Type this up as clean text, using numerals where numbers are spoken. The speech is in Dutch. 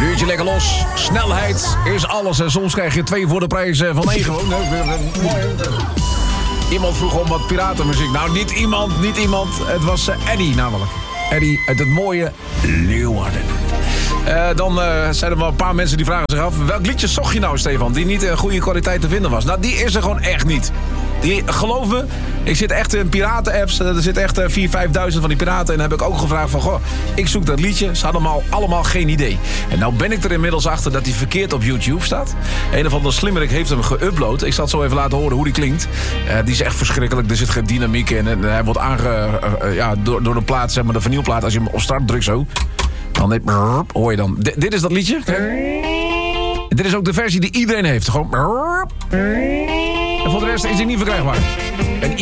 Een uurtje lekker los. Snelheid is alles. En soms krijg je 2 voor de prijs van 1 gewoon. Iemand vroeg om wat piratenmuziek. Nou, niet iemand. Het was Eddie namelijk. Eddie uit het mooie Leeuwarden. Dan zijn er wel een paar mensen die vragen zich af... welk liedje zocht je nou, Stefan, die niet in goede kwaliteit te vinden was? Nou, die is er gewoon echt niet. Geloof me, ik zit echt in piraten-apps. Er zitten echt 4.000, 5.000 van die piraten. En dan heb ik ook gevraagd van... goh, ik zoek dat liedje. Ze hadden allemaal geen idee. En nou ben ik er inmiddels achter dat die verkeerd op YouTube staat. Een of andere slimmerik heeft hem geüpload. Ik zal het zo even laten horen hoe die klinkt. Die is echt verschrikkelijk. Er zit geen dynamiek in. En hij wordt door de plaat, zeg maar de vinylplaat. Als je hem op start drukt zo... dan hoor je dan... Dit is dat liedje. Dit is ook de versie die iedereen heeft. Gewoon... En voor de rest is hij niet verkrijgbaar.